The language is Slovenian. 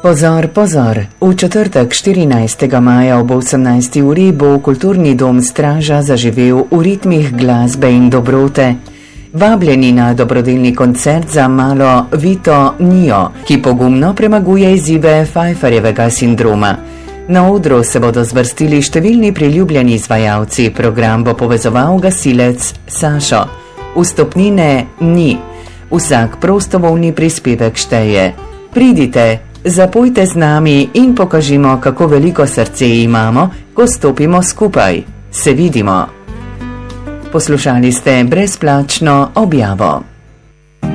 Pozor, pozor! V četrtek 14. maja ob 18. uri bo Kulturni dom Straža zaživel v ritmih glasbe in dobrote. Vabljeni na dobrodelni koncert za malo Vito Nio, ki pogumno premaguje izzive Pfeifferjevega sindroma. Na odru se bodo zvrstili številni priljubljeni izvajalci, program bo povezoval gasilec Sašo. Vstopnine ni. Vsak prostovoljni prispevek šteje. Pridite, zapojte z nami in pokažimo, kako veliko srce imamo, ko stopimo skupaj. Se vidimo. Poslušali ste brezplačno objavo.